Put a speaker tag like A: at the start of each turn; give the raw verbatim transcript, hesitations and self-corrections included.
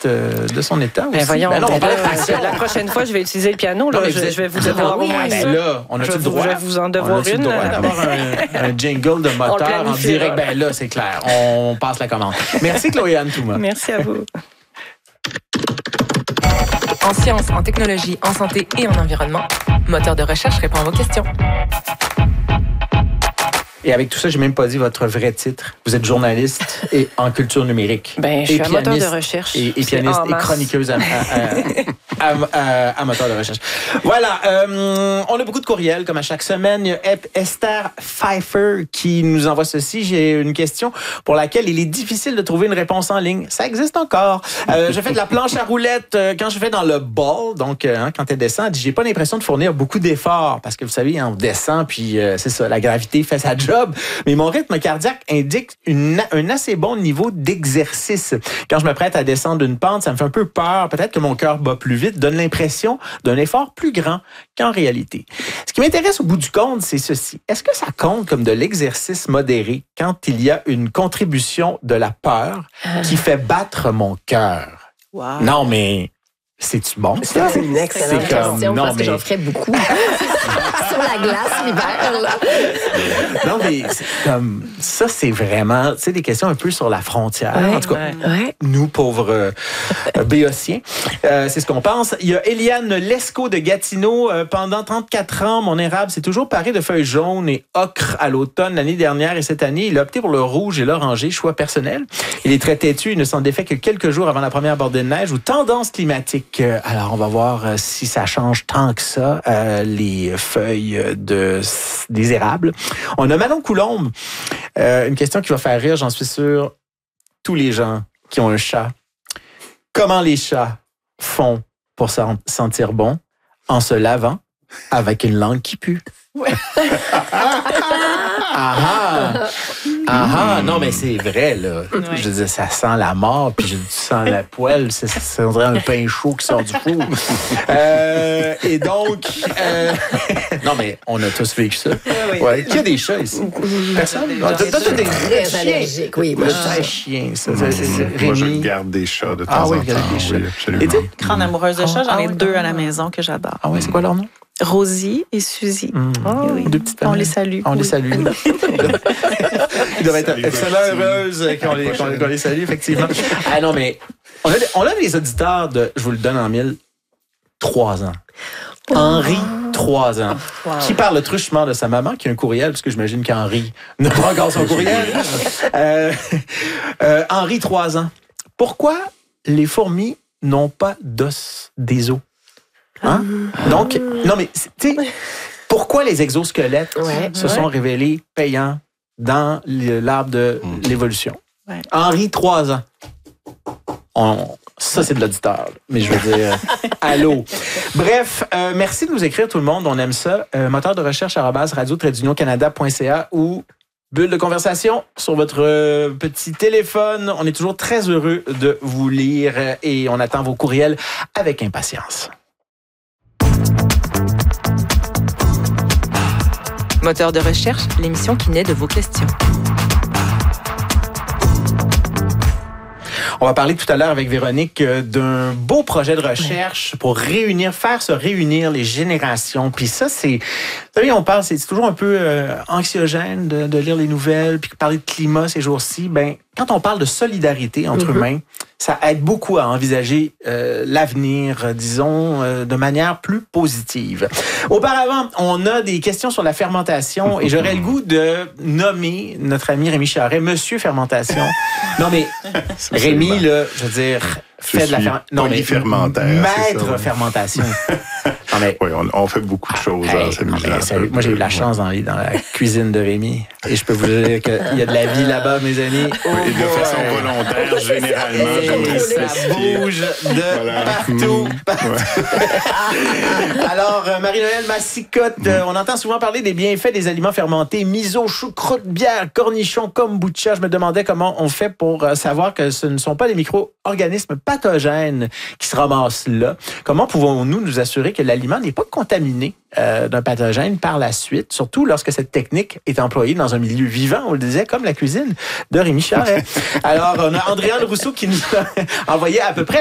A: pianiste euh, de son état aussi.
B: Ben voyons,
A: ben non, on
B: ben
A: parle
B: là,
A: de passion.
B: la prochaine fois, je vais utiliser le piano. Là,
A: Non, mais
B: je,
A: vous êtes-
B: je vais vous devoir au moins
A: Ben
B: ça.
A: là, on a
B: Je
A: le
B: vais vous-
A: droit.
B: je vais vous en devoir
A: On a-tu le
B: une,
A: droit
B: là?
A: d'avoir un, un jingle de moteur en
B: planifie,
A: direct.
B: là.
A: Ben là, c'est clair. On passe la commande. Merci, Chloé-Anne Touma.
B: Merci à vous.
C: En sciences, en technologie, en santé et en environnement, Moteur de recherche répond à vos questions.
A: Et avec tout ça, j'ai même pas dit votre vrai titre. Vous êtes journaliste et en culture numérique.
B: Ben, je
A: et
B: suis un moteur de
A: pianiste
B: recherche.
A: Et, et
B: C'est
A: pianiste
B: en
A: et
B: masse.
A: chroniqueuse à, à, à, à, à moteur de recherche. Voilà. Euh, on a beaucoup de courriels, comme à chaque semaine. Il y a Esther Pfeiffer qui nous envoie ceci. J'ai une question pour laquelle il est difficile de trouver une réponse en ligne. Ça existe encore. Euh, je fais de la planche à roulettes euh, quand je fais dans le ball. Donc, euh, hein, quand elle descend, elle dit, j'ai pas l'impression de fournir beaucoup d'efforts parce que vous savez, hein, on descend puis euh, c'est ça, la gravité fait sa job. Mais mon rythme cardiaque indique une, un assez bon niveau d'exercice. Quand je me prête à descendre une pente, ça me fait un peu peur. Peut-être que mon cœur bat plus vite, donne l'impression d'un effort plus grand qu'en réalité. Ce qui m'intéresse au bout du compte, c'est ceci. Est-ce que ça compte comme de l'exercice modéré quand il y a une contribution de la peur qui fait battre mon cœur?
D: Wow.
A: Non, mais c'est-tu bon?
E: Ça, c'est une excellente
A: C'est comme-
E: question
A: non,
E: parce
A: mais-
E: que j'en ferais beaucoup. Sur la glace l'hiver, là.
A: Non, mais c'est comme ça, c'est vraiment, tu sais, des questions un peu sur la frontière.
E: Ouais,
A: en tout cas,
B: ouais.
E: Ouais.
A: nous, pauvres euh, béotiens, euh, c'est ce qu'on pense. Il y a Eliane Lescaut de Gatineau. Euh, pendant trente-quatre ans, mon érable s'est toujours paré de feuilles jaunes et ocre à l'automne l'année dernière et cette année, il a opté pour le rouge et l'orangé, choix personnel. Il est très têtu, il ne s'en défait que quelques jours avant la première bordée de neige ou tendance climatique. Euh, alors, on va voir euh, si ça change tant que ça, euh, les feuilles de, des érables. On a Manon Coulombe. Euh, une question qui va faire rire, j'en suis sûr, tous les gens qui ont un chat. Comment les chats font pour se sentir bon? En se lavant avec une langue qui pue. ah ah! Ah ah! Non, mais c'est vrai, là. Je veux dire, ça sent la mort, puis je sens la poêle. C'est, c'est on dirait un pain chaud qui sort du four. Euh, et donc, euh, non, mais on a tous vécu ça. Ouais. Qui a des chats ici? Personne? Toi, toi, t'as des
E: Très
A: chiens.
E: allergique, oui. Moi,
A: Moi,
E: je
A: je suis un chien, ça. ça, c'est, c'est,
F: Moi, je
A: Rémi.
F: garde des chats de temps
A: Ah oui,
F: en
A: vous gardez
F: temps.
A: des chats.
F: Oui, absolument.
A: Et tu?
D: Grande amoureuse de chats, j'en ai
B: Ah oui,
D: deux
B: ah
D: à la
B: oui.
D: maison que j'adore.
A: Ah ouais, c'est quoi leur nom?
D: Rosie et Suzy.
A: Mmh.
D: Oui, oui.
A: Deux petites
D: On
A: familles.
D: les salue.
A: On les
D: oui.
A: salue. Ils doivent être
F: Salut,
A: extrêmement
F: Rosie.
A: heureuses qu'on les, qu'on, qu'on les salue, effectivement. Ah non, mais on a, on a des auditeurs de, je vous le donne en mille, trois ans. Henri, trois ans.
B: Wow.
A: Qui parle truchement de sa maman, qui a un courriel, parce que j'imagine qu'Henri n'a pas encore son courriel. Euh, euh, Henri, trois ans. Pourquoi les fourmis n'ont pas d'os des os? Hein? Donc, non, mais, tu sais, pourquoi les exosquelettes
E: Ouais,
A: se
B: ouais.
A: sont révélés payants dans le- l'arbre de
F: Mm.
A: l'évolution?
D: Ouais.
A: Henri, trois ans. On- ça, c'est de l'auditeur. là. Mais je veux dire, allô. Bref, euh, merci de nous écrire, tout le monde. On aime ça. Euh, moteur de recherche arobase radio tiret union canada point c a ou bulle de conversation sur votre euh, petit téléphone. On est toujours très heureux de vous lire euh, et on attend vos courriels avec impatience.
C: Moteur de recherche, l'émission qui naît de vos questions.
A: On va parler tout à l'heure avec Véronique euh, d'un beau projet de recherche pour réunir, faire se réunir les générations. Puis ça, c'est... Vous savez, on parle, c'est c'est toujours un peu euh, anxiogène de, de lire les nouvelles, puis parler de climat ces jours-ci. Ben, quand on parle de solidarité entre
E: Mm-hmm.
A: humains, ça aide beaucoup à envisager euh, l'avenir, euh, disons, euh, de manière plus positive. Auparavant, on a des questions sur la fermentation et j'aurais le goût de nommer notre ami Rémi Charret, Monsieur Fermentation. Non, mais Rémi, là, je veux dire,
F: Je
A: fait de la
F: suis
A: fermentation. Non, mais
F: polyfermentaire, c'est
A: maître
F: ça, ouais.
A: fermentation. Non, mais
F: Oui, on, on fait beaucoup de choses
A: Hey,
F: dans cette
A: non, mais
F: musique.
A: sérieux, moi, j'ai eu la chance d'aller dans la cuisine de Rémi. Et je peux vous dire qu'il y a de la vie là-bas, mes amis. Oh
F: Et de
A: boy.
F: façon volontaire, généralement,
A: Et
F: j'aimerais
A: ça
F: spécifier.
A: bouge de
F: Voilà.
A: partout.
F: Mm.
A: partout. Alors, euh, Marie-Noël Massicotte, euh, on entend souvent parler des bienfaits des aliments fermentés. Miso, choucroute, bière, cornichons, kombucha. Je me demandais comment on fait pour euh, savoir que ce ne sont pas des micro-organismes pathogènes qui se ramassent là. Comment pouvons-nous nous assurer que l'aliment n'est pas contaminé euh, d'un pathogène par la suite, surtout lorsque cette technique est employée dans un milieu vivant, on le disait, comme la cuisine de Rémi Charret. Alors, on a Andréane Rousseau qui nous a envoyé à peu près